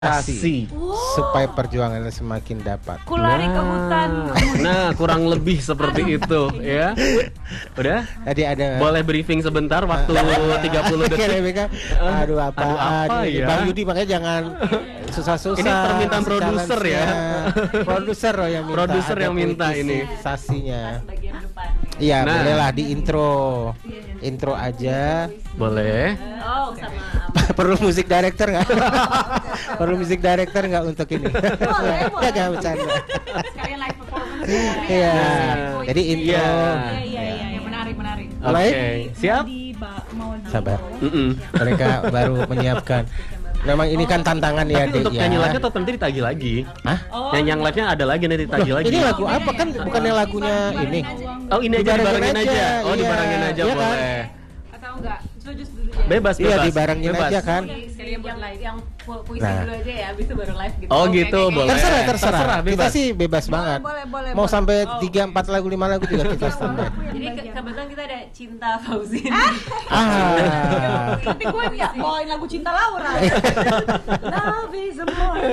Kasih supaya perjuangannya semakin dapat. Kulari ke hutan. Nah, kurang lebih seperti itu ya. Udah? Tadi ada Boleh briefing sebentar waktu 30 detik. Rebecca, aduh apa ya? Bang Yudi makanya jangan susah-susah. Ini permintaan produser ya. Produser yang minta. Produser yang minta ini. Sasinya. Bagian depan. Iya, Nah. bolehlah di intro aja. Boleh. Oh, sama apa? Perlu musik director nggak? Perlu musik director nggak untuk ini? Boleh. Ya nggak bercanda. Sekalian live performance. Iya. Nah. Jadi intro. Iya, menarik. Oke, siap? Mau Sabar. Mm-mm. Mereka baru menyiapkan. Memang ini kan tantangan ya, Tapi untuk Dek, nyanyi ya. live-nya tetap nanti ditagih lagi. Hah? Yang live-nya ada lagi nanti ditagih lagi. Ini lagu apa kan? Bukannya lagunya ini. Oh, ini aja dibarengin aja. Oh, iya. dibarengin aja Iya kan? boleh. atau enggak? Setuju ya. Bebas. Iya, dibarengin Bebas. aja kan. Sekalian buat live yang puisi Nah. dulu aja ya, habis itu baru live gitu. Oh, gitu, Oke. boleh. Terserah. Terserah, Kita bebas. sih bebas banget. Boleh. Mau sampai Oh. 3, 4 lagu, 5 lagu juga kita standar. Jadi kebetulan kita ada Cinta Fauzin. Ah. Tapi gue nggak bawain lagu Cinta Laura. Love is a more.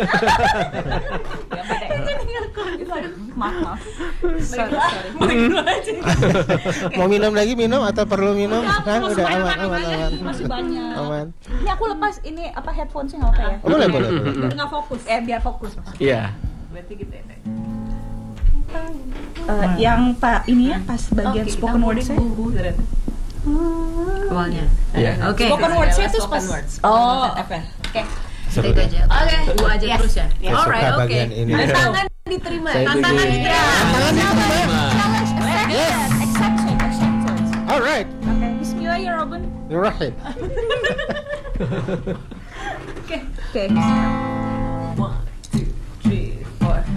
Maaf. Sorry. Mau minum lagi atau perlu minum? Kan udah aman. Masih banyak. Aman. Ini aku lepas ini apa headphone-nya nggak apa ya? Boleh. Biar nggak fokus. Biar fokus. Iya. Berarti gitu ya. Yang Pak ini ya pas bagian spoken words-nya. Awalnya. Iya. Oke. Spoken words-nya tuh pas. Oh. Apa? Oke. Seru Itu deh. aja. Oke. Gua aja terus ya. Saya suka Alright, oke. bagian ini. Tantangan diterima. Saya Tantangan setuju. diterima. Tantangan diterima. Yes. Accepted. Alright. Bismillah ya Robin. Rahim. Oke.